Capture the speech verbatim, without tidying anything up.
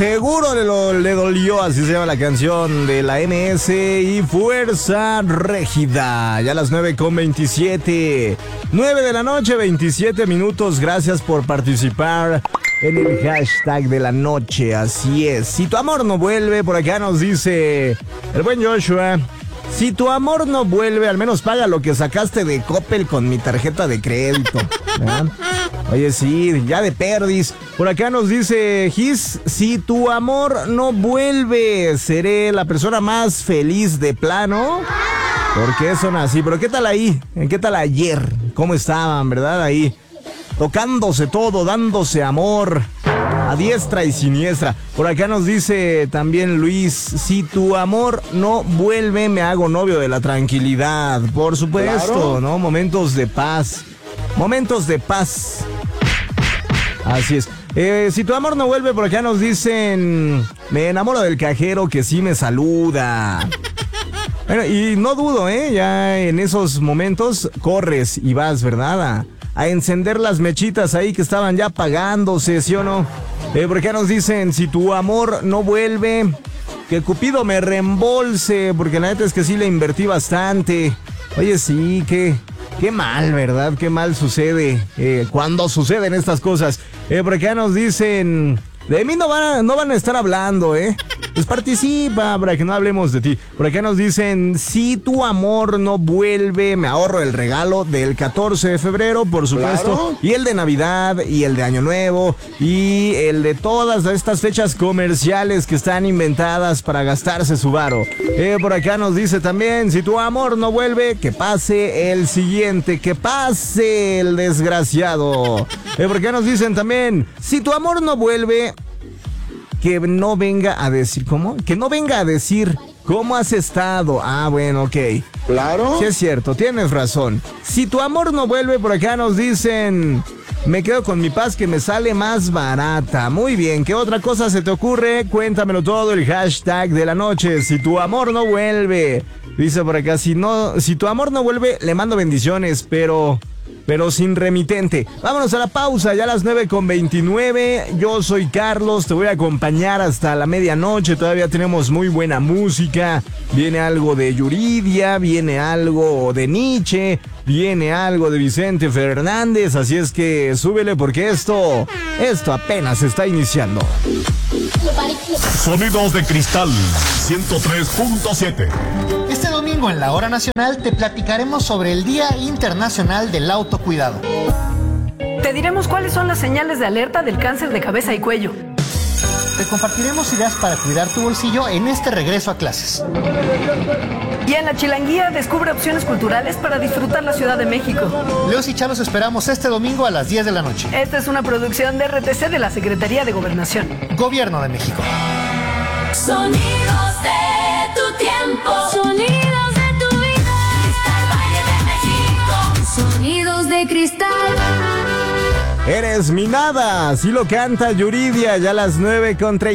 Seguro le, lo, le dolió, así se llama la canción de la M S y Fuerza Régida. Ya a las nueve con veintisiete. nueve de la noche, veintisiete minutos. Gracias por participar en el hashtag de la noche. Así es. Si tu amor no vuelve, por acá nos dice el buen Joshua. Si tu amor no vuelve, al menos paga lo que sacaste de Coppel con mi tarjeta de crédito. ¿Verdad? Oye, sí, ya de perdis. Por acá nos dice Gis, si tu amor no vuelve, seré la persona más feliz de plano. ¿Por qué son así? Pero ¿qué tal ahí? ¿Qué tal ayer? ¿Cómo estaban, verdad? Ahí, tocándose todo, dándose amor a diestra y siniestra. Por acá nos dice también Luis, si tu amor no vuelve, me hago novio de la tranquilidad. Por supuesto, claro. ¿No? Momentos de paz. Momentos de paz. Así es. Eh, si tu amor no vuelve, por acá nos dicen, me enamoro del cajero que sí me saluda. Bueno, y no dudo, ¿eh? Ya en esos momentos corres y vas, ¿verdad? A, a encender las mechitas ahí que estaban ya apagándose, ¿sí o no? Eh, por acá nos dicen, si tu amor no vuelve, que Cupido me reembolse, porque la neta es que sí le invertí bastante. Oye, sí, qué, qué mal, ¿verdad? Qué mal sucede eh, cuando suceden estas cosas. Eh, por acá nos dicen, de mí no van a, no van a estar hablando, ¿eh? Pues participa para que no hablemos de ti. Por acá nos dicen, si tu amor no vuelve, me ahorro el regalo del catorce de febrero, por supuesto. Claro. Y el de Navidad, y el de Año Nuevo, y el de todas estas fechas comerciales que están inventadas para gastarse su varo. Eh, por acá nos dice también, si tu amor no vuelve, que pase el siguiente, que pase el desgraciado. Eh, por acá nos dicen también, si tu amor no vuelve, que no venga a decir, ¿cómo? Que no venga a decir, ¿cómo has estado? Ah, bueno, ok. Claro. Sí es cierto, tienes razón. Si tu amor no vuelve, por acá nos dicen, me quedo con mi paz que me sale más barata. Muy bien, ¿qué otra cosa se te ocurre? Cuéntamelo todo, el hashtag de la noche. Si tu amor no vuelve. Dice por acá, si no, si tu amor no vuelve, le mando bendiciones, pero... pero sin remitente. Vámonos a la pausa, ya a las nueve con veintinueve. Yo soy Carlos, te voy a acompañar hasta la medianoche. Todavía tenemos muy buena música. Viene algo de Yuridia, viene algo de Nietzsche, viene algo de Vicente Fernández. Así es que súbele porque esto, esto apenas está iniciando. Sonidos de Cristal ciento tres punto siete. Este domingo en la Hora Nacional te platicaremos sobre el Día Internacional del Autocuidado. Te diremos cuáles son las señales de alerta del cáncer de cabeza y cuello. Te compartiremos ideas para cuidar tu bolsillo en este regreso a clases. Y en la Chilanguía descubre opciones culturales para disfrutar la Ciudad de México. Leos y Chalos esperamos este domingo a las diez de la noche. Esta es una producción de R T C de la Secretaría de Gobernación. Gobierno de México. Sonidos de tu tiempo. Sonidos de tu vida. Cristal Valle de México. Sonidos de cristal. Eres mi nada, así lo canta Yuridia, ya a las nueve con treinta.